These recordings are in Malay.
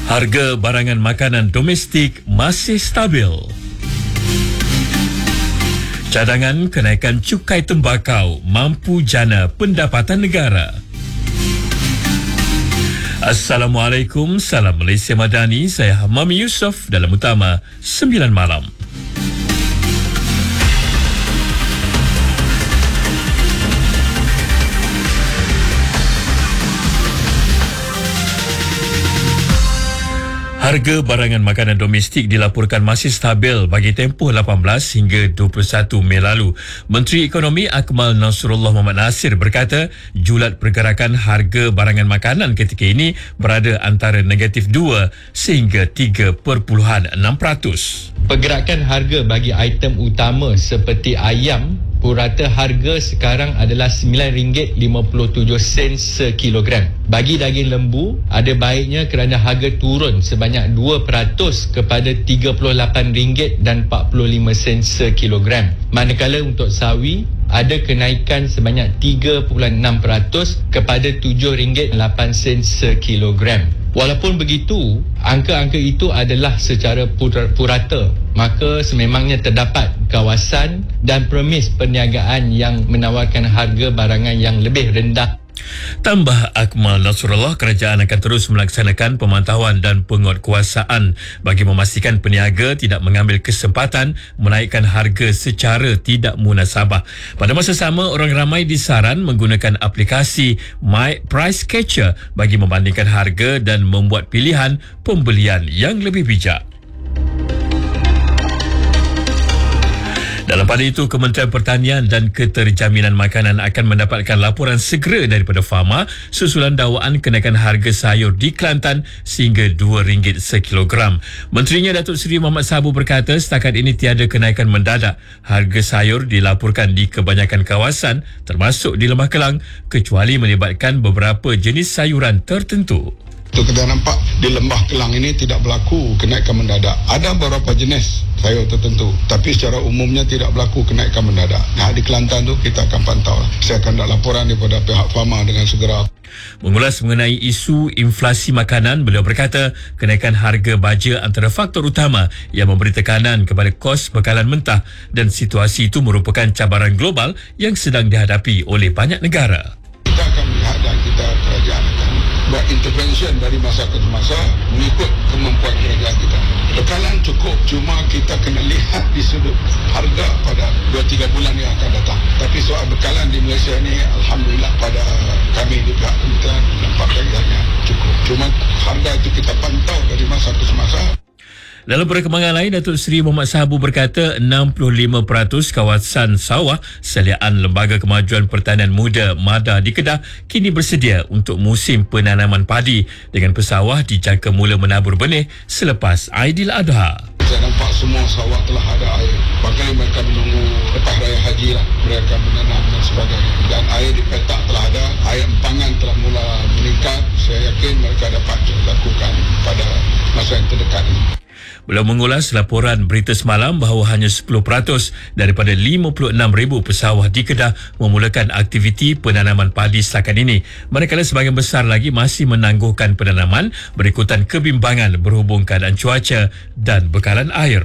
Harga barangan makanan domestik masih stabil. Cadangan kenaikan cukai tembakau mampu jana pendapatan negara. Assalamualaikum, salam Malaysia Madani. Saya Hamami Yusof dalam Utama 9 Malam. Harga barangan makanan domestik dilaporkan masih stabil bagi tempoh 18 hingga 21 Mei lalu. Menteri Ekonomi Akmal Nasrullah Mohamad Nasir berkata, julat pergerakan harga barangan makanan ketika ini berada antara negatif 2 sehingga 3.6%. Pergerakan harga bagi item utama seperti ayam, purata harga sekarang adalah RM9.57 sekilogram. Bagi daging lembu, ada baiknya kerana harga turun sebanyak 2% kepada RM38.45 sekilogram. Manakala untuk sawi, ada kenaikan sebanyak 3.6% kepada RM7.08 sekilogram. Walaupun begitu, angka-angka itu adalah secara purata, maka sememangnya terdapat kawasan dan premis perniagaan yang menawarkan harga barangan yang lebih rendah. Tambah Akmal Nasrullah, kerajaan akan terus melaksanakan pemantauan dan penguatkuasaan bagi memastikan peniaga tidak mengambil kesempatan menaikkan harga secara tidak munasabah. Pada masa sama, orang ramai disaran menggunakan aplikasi My Price Catcher bagi membandingkan harga dan membuat pilihan pembelian yang lebih bijak. Dalam pada itu, Kementerian Pertanian dan Keterjaminan Makanan akan mendapatkan laporan segera daripada Fama susulan dakwaan kenaikan harga sayur di Kelantan sehingga RM2 sekilogram. Menterinya Datuk Seri Mohamad Sabu berkata, setakat ini tiada kenaikan mendadak. Harga sayur dilaporkan di kebanyakan kawasan termasuk di Lembah Kelang kecuali melibatkan beberapa jenis sayuran tertentu. Kita nampak di Lembah Kelang ini tidak berlaku kenaikan mendadak. Ada beberapa jenis sayur tertentu, tapi secara umumnya tidak berlaku kenaikan mendadak. Nah, di Kelantan tu kita akan pantau. Saya akan nak laporan daripada pihak Fama dengan segera. Mengulas mengenai isu inflasi makanan, beliau berkata kenaikan harga baja antara faktor utama yang memberi tekanan kepada kos bekalan mentah dan situasi itu merupakan cabaran global yang sedang dihadapi oleh banyak negara. Kita akan melihat dan kita kerajaan akan buat intervention dari masa ke masa mengikut kemampuan kerajaan kita. Bekalan cukup, cuma kita kena lihat di sudut harga pada 2-3 bulan yang akan datang. Tapi soal bekalan di Malaysia ni, Alhamdulillah pada kami di pihak kementerian nampak kerjanya cukup. Cuma harga itu kita pantau dari masa ke semasa. Dalam perkembangan lain, Datuk Seri Mohamad Sabu berkata 65% kawasan sawah salian Lembaga Kemajuan Pertanian Muda MADA di Kedah kini bersedia untuk musim penanaman padi dengan pesawah dijangka mula menabur benih selepas Aidiladha. Saya nampak semua sawah telah ada air. Bagai mereka menunggu lepas raya haji lah, mereka menanam dan sebagainya. Dan air di petak telah ada, air empangan telah mula meningkat. Saya yakin mereka dapat lakukan pada masa yang terdekat ini. Beliau mengulas laporan berita semalam bahawa hanya 10% daripada 56,000 pesawah di Kedah memulakan aktiviti penanaman padi setakat ini. Manakala sebahagian besar lagi masih menangguhkan penanaman berikutan kebimbangan berhubung keadaan cuaca dan bekalan air.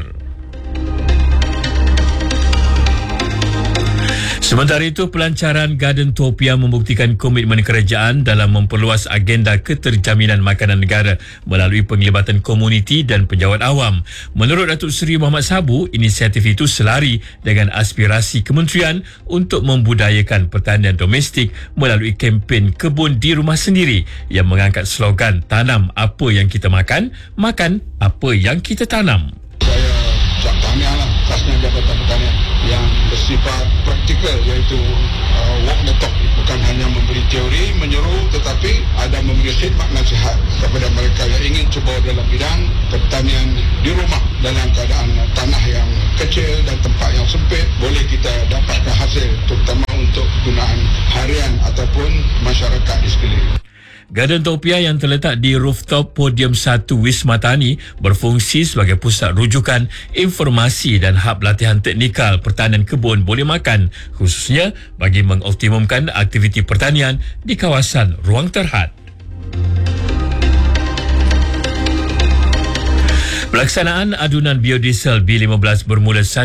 Sementara itu, pelancaran Gardentopia membuktikan komitmen kerajaan dalam memperluas agenda keterjaminan makanan negara melalui penglibatan komuniti dan penjawat awam. Menurut Datuk Seri Mohamad Sabu, inisiatif itu selari dengan aspirasi kementerian untuk membudayakan pertanian domestik melalui kempen kebun di rumah sendiri yang mengangkat slogan tanam apa yang kita makan, makan apa yang kita tanam. Saya ucap tahniahlah khasnya Jabatan Pertanian yang bersifat praktikal, iaitu walk the talk, bukan hanya memberi teori menyeru tetapi ada memberi khidmat nasihat kepada mereka yang ingin cuba dalam bidang pertanian di rumah dalam keadaan tanah yang kecil dan tempat yang sempit. Boleh kita dapatkan hasil terutama untuk gunaan harian ataupun masyarakat di sekeliling. Gardentopia yang terletak di rooftop Podium 1 Wisma Tani berfungsi sebagai pusat rujukan, informasi dan hub latihan teknikal pertanian kebun boleh makan, khususnya bagi mengoptimumkan aktiviti pertanian di kawasan ruang terhad. Pelaksanaan adunan biodiesel B15 bermula